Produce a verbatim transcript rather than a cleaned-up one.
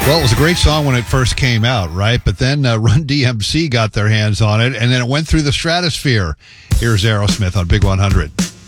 Well, it was a great song when it first came out, right? But then uh, Run D M C got their hands on it, and then it went through the stratosphere. Here's Aerosmith on Big one hundred.